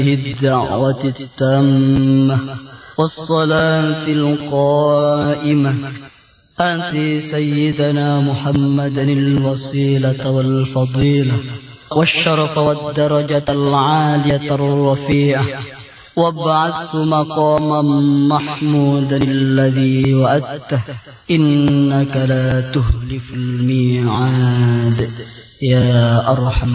الدعوة التامة والصلاة القائمة آتِ سيدنا محمدا الوسيلة والفضيلة والشرف والدرجة العالية الرفيعة وابعثه مقاما محمودا الذي وعدته إنك لا تخلف الميعاد يا أرحم